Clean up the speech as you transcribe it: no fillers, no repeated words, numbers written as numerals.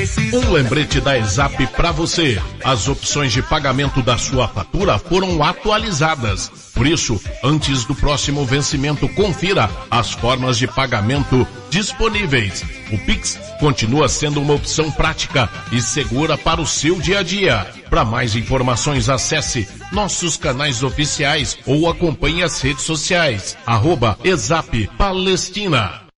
Um lembrete da ESAP para você. As opções de pagamento da sua fatura foram atualizadas. Por isso, antes do próximo vencimento, confira as formas de pagamento disponíveis. O Pix continua sendo uma opção prática e segura para o seu dia a dia. Para mais informações, acesse nossos canais oficiais ou acompanhe as redes sociais. @ESAP Palestina.